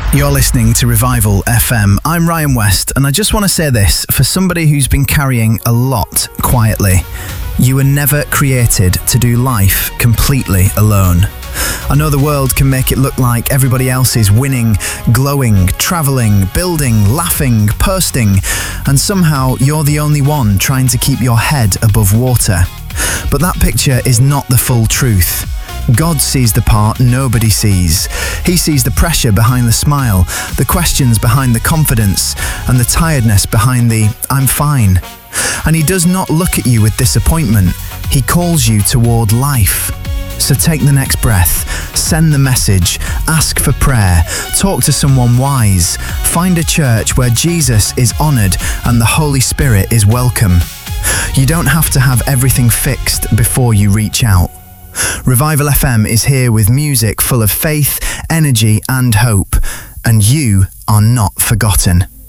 You're listening to Revival FM. I'm Ryan West, and I just want to say this for somebody who's been carrying a lot quietly. You were never created to do life completely alone. I know the world can make it look like everybody else is winning, glowing, travelling, building, laughing, posting, and somehow you're the only one trying to keep your head above water. But that picture is not the full truth. God sees the part nobody sees. He sees the pressure behind the smile, the questions behind the confidence, and the tiredness behind the "I'm fine." And He does not look at you with disappointment. He calls you toward life. So take the next breath, send the message, ask for prayer, talk to someone wise, find a church where Jesus is honoured and the Holy Spirit is welcome. You don't have to have everything fixed before you reach out. Revival FM is here with music full of faith, energy and hope, and you are not forgotten.